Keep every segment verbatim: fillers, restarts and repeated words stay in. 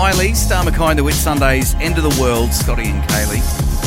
Kylie, Star Mackay and the Whitsundays, End of the World, Scotty and Kaylee.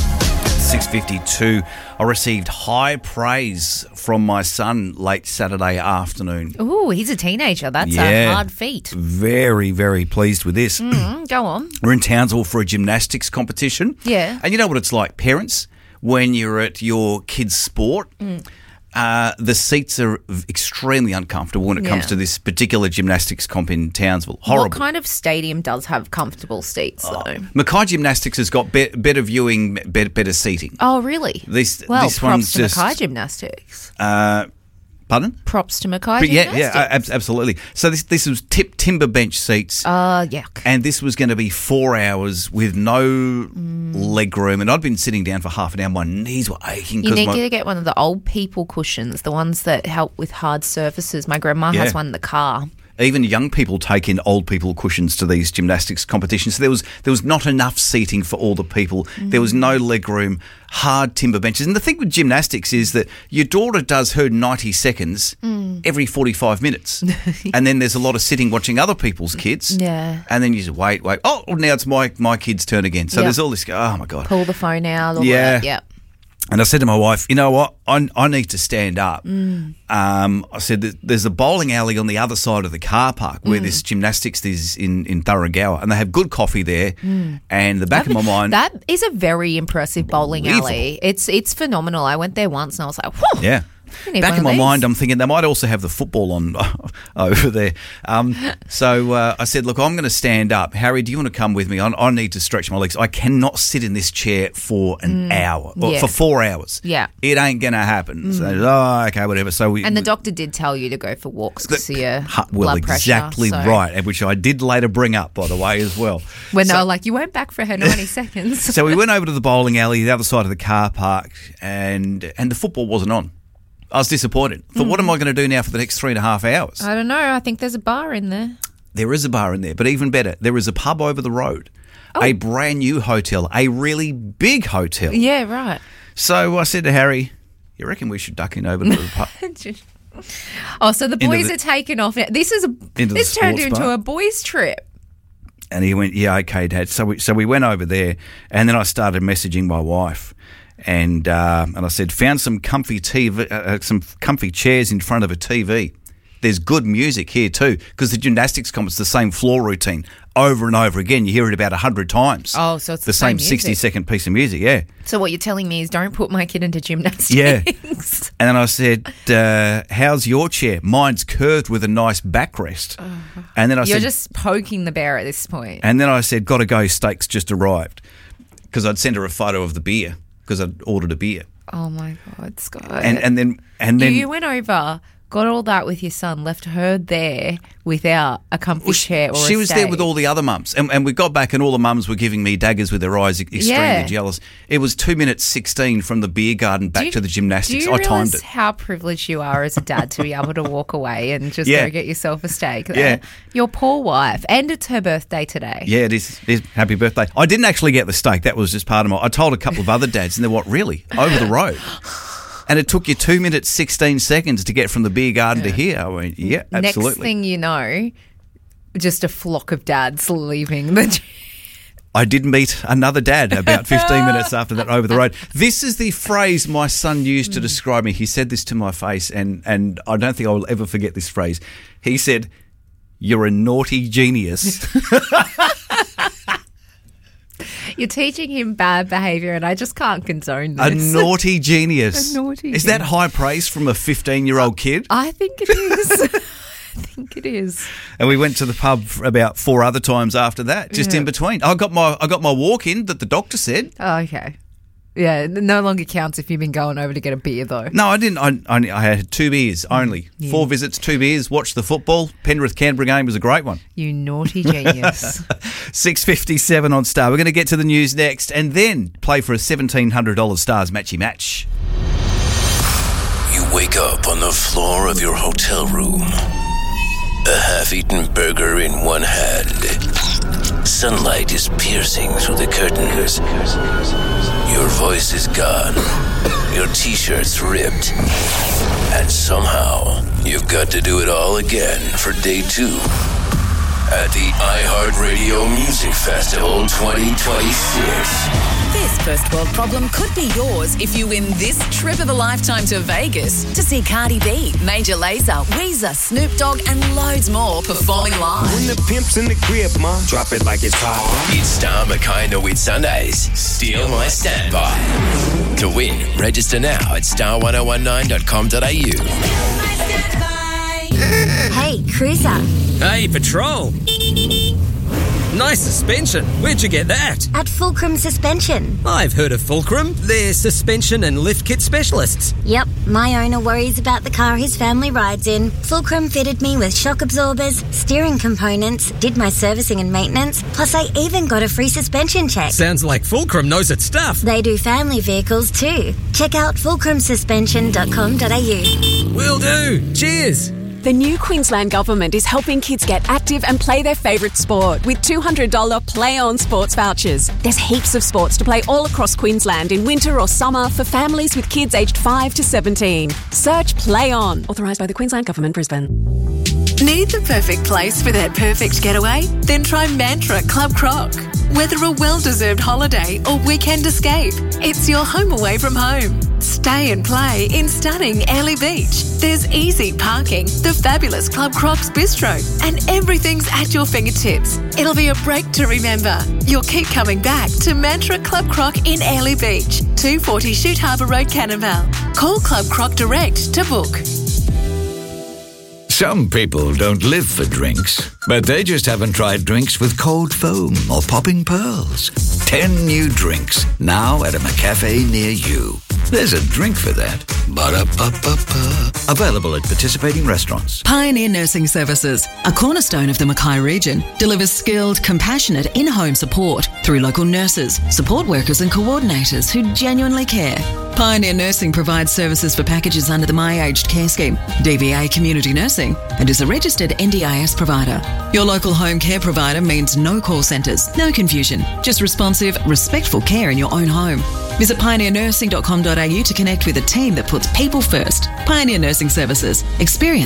six fifty-two. I received high praise from my son late Saturday afternoon. Ooh, he's a teenager. That's Yeah. a hard feat. Very, very pleased with this. Mm, go on. We're in Townsville for a gymnastics competition. Yeah. And you know what it's like, parents, when you're at your kid's sport, Mm. uh, the seats are extremely uncomfortable when it comes Yeah. to this particular gymnastics comp in Townsville. Horrible. What kind of stadium does have comfortable seats, though? Oh. Mackay Gymnastics has got be- better viewing, better, better seating. Oh, really? This, well, this props one's to just, Mackay Gymnastics. Uh, pardon? Props to Mackay But yeah, Gymnastics. yeah, ab- absolutely. So this this was tip timber bench seats. Uh, yuck. And this was going to be four hours with no Mm. leg room. And I'd been sitting down for half an hour. My knees were aching. You 'cause need my, to get one of the old people cushions, the ones that help with hard surfaces. My grandma Yeah. has one in the car. Even young people take in old people cushions to these gymnastics competitions. So there was there was not enough seating for all the people. Mm. There was no leg room, hard timber benches. And the thing with gymnastics is that your daughter does her ninety seconds Mm. every forty-five minutes. And then there's a lot of sitting watching other people's kids. Yeah. And then you just wait, wait. Oh, well, now it's my, my kid's turn again. So Yeah. there's all this, oh my God. Pull the phone out. All Yeah. That. Yeah. And I said to my wife, you know what, I, I need to stand up. Mm. Um, I said, "There- there's a bowling alley on the other side of the car park where Mm. this gymnastics is in, in Thoroughgower, and they have good coffee there. And the back of my mind... That is a very impressive bowling Unbelievable. alley. It's it's phenomenal. I went there once and I was like, whew. Yeah. I need Back one in of my these. mind, I'm thinking they might also have the football on over there. Um, so uh, I said, look, I'm going to stand up. Harry, do you want to come with me? I, I need to stretch my legs. I cannot sit in this chair for an hour, or yeah. for four hours. Yeah. It ain't going to happen. So, oh, okay, whatever. So we, And the doctor did tell you to go for walks because of your Ha- well, blood pressure. exactly so- right, which I did later bring up, by the way, as well. When they So- were like, you went back for her ninety seconds. So we went over to the bowling alley, the other side of the car park, and and the football wasn't on. I was disappointed. Thought, what am I going to do now for the next three and a half hours? I don't know. I think there's a bar in there. There is a bar in there, but even better, there is a pub over the road, Oh. a brand new hotel, a really big hotel. Yeah, right. So I said to Harry, you reckon we should duck in over to the pub? Oh, so the Into boys the- are taking off now. This is a Into the this turned sports into bar. a boys' trip. And he went, yeah, okay, Dad. So we, so we went over there, and then I started messaging my wife. And uh, and I said, found some comfy T V, uh, some comfy chairs in front of a T V. There's good music here too, because the gymnastics comp is the same floor routine over and over again. You hear it about a hundred times. Oh, so it's the the same same music. sixty-second piece of music, yeah. So what you're telling me is don't put my kid into gymnastics. Yeah. And then I said, uh, how's your chair? Mine's curved with a nice backrest. And then I You're said, just poking the bear at this point. and then I said, gotta go, steaks just arrived, because I'd sent her a photo of the beer because I'd ordered a beer. Oh my God, Scott. And and then and then you went over, got all that with your son, left her there without a comfy chair or she a was there with steak. all the other mums, and, and we got back, and all the mums were giving me daggers with their eyes, extremely Yeah. jealous. It was two minutes sixteen from the beer garden back Do you- to the gymnastics. Do you I timed realise it. how privileged you are as a dad to be able to walk away and just Yeah. go get yourself a steak? Yeah. Your poor wife. And it's her birthday today. Yeah, it is, it is. Happy birthday. I didn't actually get the steak. That was just part of my... I told a couple of other dads, and they're what, really? Over the road? And it took you two minutes, sixteen seconds to get from the beer garden to here. I went, yeah, absolutely. Next thing you know, just a flock of dads leaving the gym. I did meet another dad about fifteen minutes after that over the road. This is the phrase my son used to describe me. He said this to my face, and, and I don't think I will ever forget this phrase. He said, you're a naughty genius. You're teaching him bad behaviour, and I just can't condone A this. naughty genius. A naughty Is that genius. high praise from a fifteen-year-old kid? I think it is. I think it is. And we went to the pub for about four other times after that, just Yeah. in between. I got my I got my walk in that the doctor said. Oh, okay. Yeah, it no longer counts if you've been going over to get a beer, though. No, I didn't. I, I, I had two beers only. Four visits, two beers, watched the football. Penrith Canberra game was a great one. You naughty genius. six fifty-seven on Star. We're going to get to the news next and then play for a seventeen hundred dollars Stars Matchy Match. You wake up on the floor of your hotel room. A half-eaten burger in one hand. Sunlight is piercing through the curtains. Your voice is gone. Your t-shirt's ripped. And somehow, you've got to do it all again for day two. at the iHeartRadio Music Festival twenty twenty-six. This first world problem could be yours if you win this trip of a lifetime to Vegas to see Cardi B, Major Lazer, Weezer, Snoop Dogg and loads more performing live. When the pimp's in the crib, ma, drop it like it's hot. It's Star Mackay With Sundays. Steal my standby. To win, register now at star ten nineteen dot com dot a u. Hey, Cruiser. Hey, Patrol. Nice suspension. Where'd you get that? At Fulcrum Suspension. I've heard of Fulcrum. They're suspension and lift kit specialists. Yep, my owner worries about the car his family rides in. Fulcrum fitted me with shock absorbers, steering components, did my servicing and maintenance, plus I even got a free suspension check. Sounds like Fulcrum knows its stuff. They do family vehicles too. Check out fulcrum suspension dot com dot a u. Will do. Cheers. The new Queensland Government is helping kids get active and play their favourite sport with two hundred dollars Play On sports vouchers. There's heaps of sports to play all across Queensland in winter or summer for families with kids aged five to seventeen. Search Play On. Authorised by the Queensland Government, Brisbane. Need the perfect place for that perfect getaway? Then try Mantra Club Croc. Whether a well-deserved holiday or weekend escape, it's your home away from home. Stay and play in stunning Airlie Beach. There's easy parking, the fabulous Club Croc's Bistro, and everything's at your fingertips. It'll be a break to remember. You'll keep coming back to Mantra Club Croc in Airlie Beach, two forty Shoot Harbour Road, Cannonvale. Call Club Croc direct to book. Some people don't live for drinks, but they just haven't tried drinks with cold foam or popping pearls. Ten new drinks, now at a McCafe near you. There's a drink for that. Ba-da-ba-ba-ba. Available at participating restaurants. Pioneer Nursing Services, a cornerstone of the Mackay region, delivers skilled, compassionate in-home support through local nurses, support workers and coordinators who genuinely care. Pioneer Nursing provides services for packages under the My Aged Care Scheme, D V A Community Nursing, and is a registered N D I S provider. Your local home care provider means no call centres, no confusion, just responsive, respectful care in your own home. Visit pioneer nursing dot com dot a u to connect with a team that puts people first. Pioneer Nursing Services. Experience